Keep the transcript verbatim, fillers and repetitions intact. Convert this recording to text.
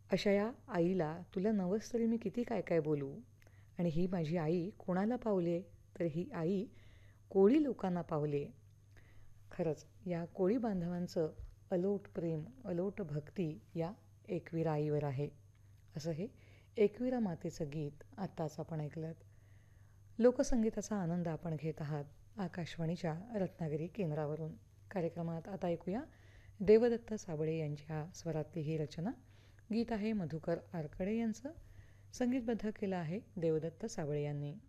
अशा या आईला तुला नवस तरी मी किती काय काय बोलू. आणि ही माझी आई कोणाला पावले, तर ही आई कोळी लोकांना पावले. खरंच या कोळी बांधवांचं अलोट प्रेम, अलोट भक्ती या एकविरा आईवर आहे. असं हे एकविरा मातेचं गीत आत्ताच आपण ऐकलंत. लोकसंगीताचा आनंद आपण घेत आहात आकाशवाणीच्या रत्नागिरी केंद्रावरून. कार्यक्रमात आता ऐकूया देवदत्त साबळे यांच्या स्वरातली ही रचना. गीत आहे मधुकर आरकडे यांचं. संगीतबद्ध केलं आहे देवदत्त साबळे यांनी.